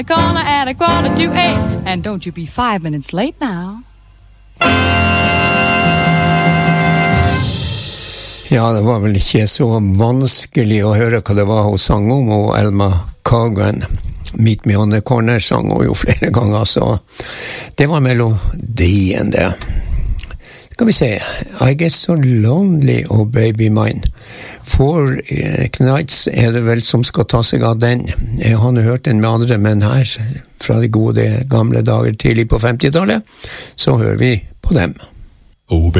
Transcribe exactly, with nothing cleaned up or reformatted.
Corner at a quarter to eight, and don't you be five minutes late now. Ja, det var vel ikke så vanskelig å høre hva det var hun sang om, og Elma Kagan, Meet Me on the Corner, sang hun jo flere ganger, så det var melodien det. Skal vi se, I Get So Lonely, oh Baby Mine. Four uh, Nights er det vel som skal ta seg av den. Jeg har nå hørt den med andre, men her, fra de gode gamle dager tidlig på femtitallet, så hører vi på dem. Oh,